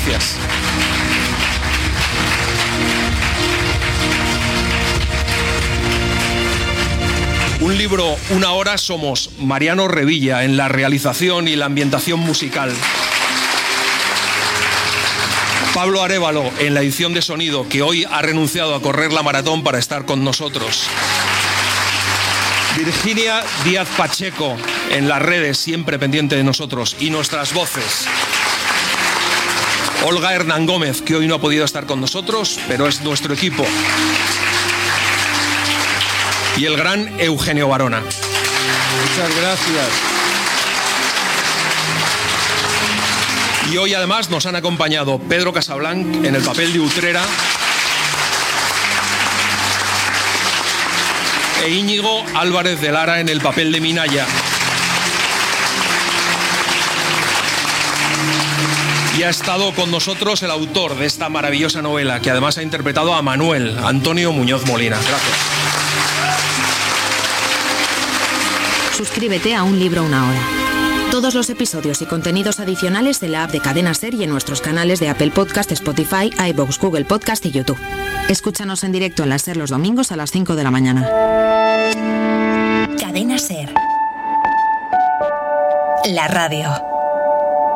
Gracias. Un libro, una hora, somos Mariano Revilla en la realización y la ambientación musical. Pablo Arévalo en la edición de sonido, que hoy ha renunciado a correr la maratón para estar con nosotros. Virginia Díaz Pacheco en las redes, siempre pendiente de nosotros y nuestras voces. Olga Hernán Gómez, que hoy no ha podido estar con nosotros, pero es nuestro equipo. Y el gran Eugenio Barona. Muchas gracias. Y hoy además nos han acompañado Pedro Casablanc en el papel de Utrera e Íñigo Álvarez de Lara en el papel de Minaya. Y ha estado con nosotros el autor de esta maravillosa novela, que además ha interpretado a Manuel, Antonio Muñoz Molina. Gracias. Suscríbete a Un Libro, una hora. Todos los episodios y contenidos adicionales de la app de Cadena SER y en nuestros canales de Apple Podcast, Spotify, iVoox, Google Podcast y YouTube. Escúchanos en directo en la SER los domingos a las 5 de la mañana. Cadena SER. La radio.